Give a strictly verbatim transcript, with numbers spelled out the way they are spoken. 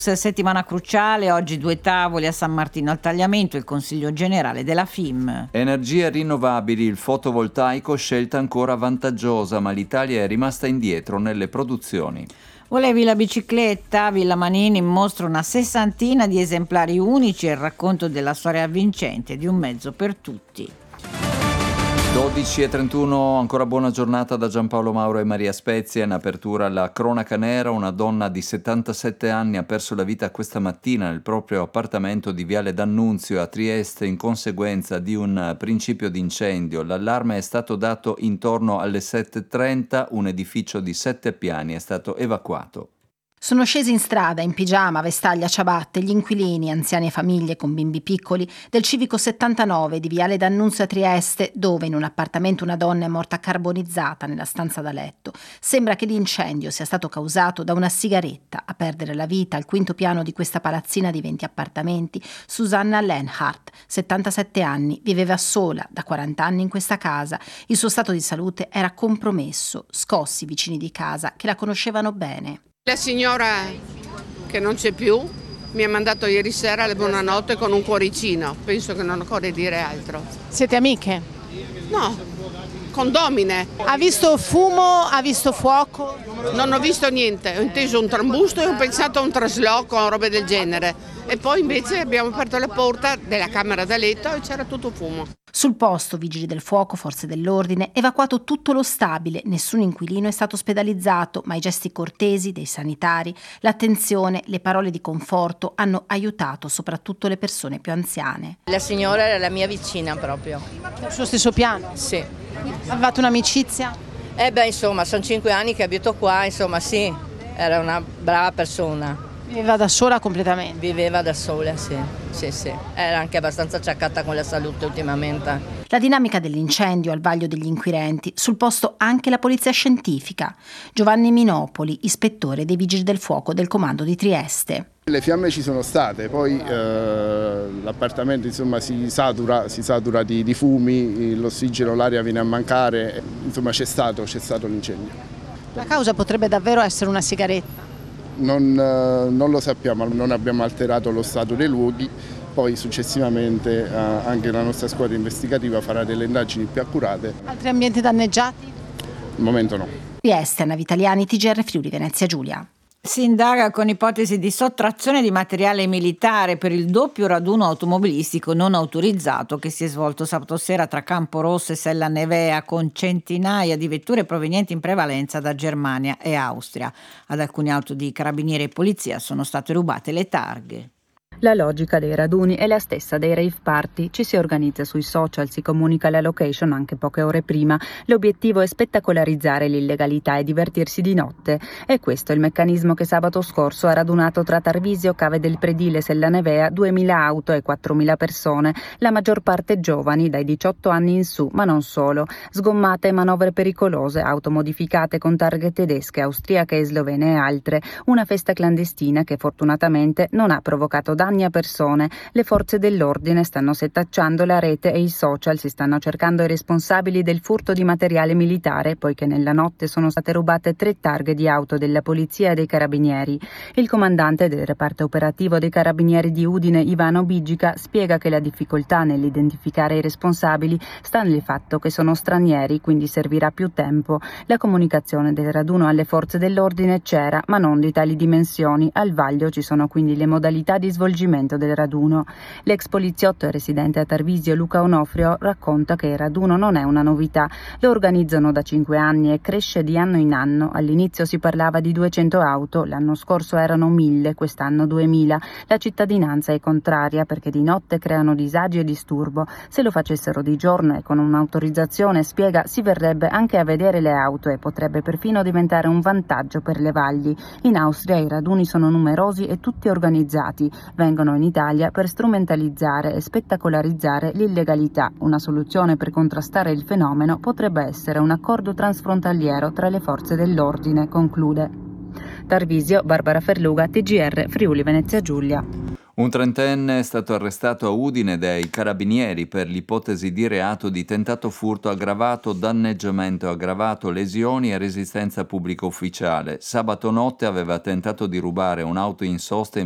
Settimana cruciale, oggi due tavoli a San Martino al Tagliamento, il Consiglio Generale della F I M. Energie rinnovabili, il fotovoltaico scelta ancora vantaggiosa, ma l'Italia è rimasta indietro nelle produzioni. Volevi la bicicletta? Villa Manini mostra una sessantina di esemplari unici e il racconto della storia avvincente di un mezzo per tutti. dodici e trentuno, ancora buona giornata da Giampaolo Mauro e Maria Spezia. In apertura la cronaca nera, una donna di settantasette anni ha perso la vita questa mattina nel proprio appartamento di Viale D'Annunzio a Trieste in conseguenza di un principio di incendio. L'allarme è stato dato intorno alle sette e trenta, un edificio di sette piani è stato evacuato. Sono scesi in strada in pigiama, vestaglia, ciabatte gli inquilini, anziani e famiglie con bimbi piccoli, del civico settantanove di Viale D'Annunzio a Trieste, dove in un appartamento una donna è morta carbonizzata nella stanza da letto. Sembra che l'incendio sia stato causato da una sigaretta. A perdere la vita al quinto piano di questa palazzina di venti appartamenti, Susanna Lenhardt, settantasette anni, viveva sola da quaranta anni in questa casa. Il suo stato di salute era compromesso, scossi i vicini di casa che la conoscevano bene. La signora che non c'è più mi ha mandato ieri sera le buonanotte con un cuoricino, penso che non occorre dire altro. Siete amiche? No, condomine. Ha visto fumo, ha visto fuoco? Non ho visto niente, ho inteso un trambusto e ho pensato a un trasloco o robe del genere. E poi invece abbiamo aperto la porta della camera da letto e c'era tutto fumo. Sul posto, vigili del fuoco, forze dell'ordine, evacuato tutto lo stabile, nessun inquilino è stato ospedalizzato, ma i gesti cortesi dei sanitari, l'attenzione, le parole di conforto hanno aiutato soprattutto le persone più anziane. La signora era la mia vicina proprio. Sul suo stesso piano? Sì. Avevate un'amicizia? Eh beh, insomma, sono cinque anni che abito qua, insomma, sì, era una brava persona. Viveva da sola completamente? Viveva da sola, sì, sì, sì. Era anche abbastanza acciaccata con la salute ultimamente. La dinamica dell'incendio al vaglio degli inquirenti, sul posto anche la polizia scientifica. Giovanni Minopoli, ispettore dei Vigili del Fuoco del comando di Trieste. Le fiamme ci sono state, poi eh, l'appartamento insomma si satura, si satura di, di fumi, l'ossigeno, l'aria viene a mancare, insomma c'è stato, c'è stato l'incendio. La causa potrebbe davvero essere una sigaretta? Non, non lo sappiamo, non abbiamo alterato lo stato dei luoghi, poi successivamente eh, anche la nostra squadra investigativa farà delle indagini più accurate. Altri ambienti danneggiati? Al momento no. Trieste, Anna Vitaliani, T G R Friuli Venezia Giulia. Si indaga con ipotesi di sottrazione di materiale militare per il doppio raduno automobilistico non autorizzato che si è svolto sabato sera tra Camporosso e Sella Nevea, con centinaia di vetture provenienti in prevalenza da Germania e Austria. Ad alcune auto di carabinieri e polizia sono state rubate le targhe. La logica dei raduni è la stessa dei rave party, ci si organizza sui social, si comunica la location anche poche ore prima. L'obiettivo è spettacolarizzare l'illegalità e divertirsi di notte. E questo è il meccanismo che sabato scorso ha radunato tra Tarvisio, Cave del Predile, Sella Nevea duemila auto e quattromila persone, la maggior parte giovani dai diciotto anni in su, ma non solo. Sgommate e manovre pericolose, auto modificate con targhe tedesche, austriache e slovene e altre. Una festa clandestina che fortunatamente non ha provocato danni a persone. Le forze dell'ordine stanno setacciando la rete e i social, si stanno cercando i responsabili del furto di materiale militare, poiché nella notte sono state rubate tre targhe di auto della polizia e dei carabinieri. Il comandante del reparto operativo dei carabinieri di Udine, Ivano Bigica, spiega che la difficoltà nell'identificare i responsabili sta nel fatto che sono stranieri, quindi servirà più tempo. La comunicazione del raduno alle forze dell'ordine c'era, ma non di tali dimensioni. Al vaglio ci sono quindi le modalità di svolgimento del raduno. L'ex poliziotto e residente a Tarvisio Luca Onofrio racconta che il raduno non è una novità, lo organizzano da cinque anni e cresce di anno in anno. All'inizio si parlava di duecento auto, l'anno scorso erano mille, quest'anno duemila. La cittadinanza è contraria perché di notte creano disagi e disturbo. Se lo facessero di giorno e con un'autorizzazione, spiega, si verrebbe anche a vedere le auto e potrebbe perfino diventare un vantaggio per le valli. In Austria i raduni sono numerosi e tutti organizzati. Vengono in Italia per strumentalizzare e spettacolarizzare l'illegalità. Una soluzione per contrastare il fenomeno potrebbe essere un accordo transfrontaliero tra le forze dell'ordine, conclude. Tarvisio, Barbara Ferluga, T G R Friuli Venezia Giulia. Un trentenne è stato arrestato a Udine dai carabinieri per l'ipotesi di reato di tentato furto aggravato, danneggiamento aggravato, lesioni e resistenza pubblica ufficiale. Sabato notte aveva tentato di rubare un'auto in sosta in